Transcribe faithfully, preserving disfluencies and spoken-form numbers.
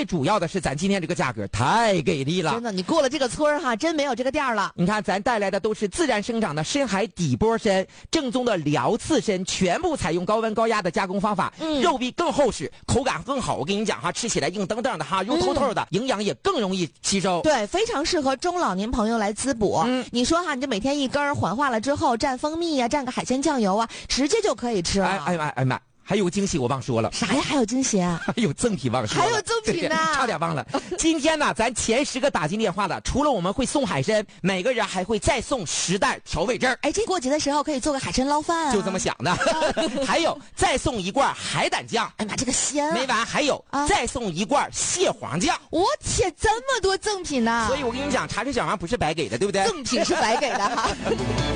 最主要的是咱今天这个价格太给力了， 真的，你过了这个村儿哈，真没有这个店了。 你看咱带来的都是自然生长的深海底波参，正宗的辽刺参，全部采用高温高压的加工方法，嗯，肉壁更厚实，口感更好。我跟你讲哈，吃起来硬登登的哈，肉透透的，嗯、营养也更容易吸收。 对，非常适合中老年朋友来滋补。嗯，你说哈，你这每天一根儿缓化了之后，蘸蜂蜜呀、啊，蘸个海鲜酱油啊，直接就可以吃了。 哎哎哎哎妈！还有个惊喜我忘说了， 啥呀？还有惊喜啊？ 还有赠品忘说了， 还有赠品呢， 差点忘了。今天呢，咱前十个打进电话的，除了我们会送海参，每个人还会再送十袋调味汁。 哎，这过节的时候可以做个海参捞饭啊， 就这么想的。还有再送一罐海胆酱， 哎妈，这个鲜啊！ 没完，还有、啊、再送一罐蟹黄酱。 我天，这么多赠品呢！ 所以我跟你讲，茶水小王不是白给的，对不对？ 赠品是白给的哈。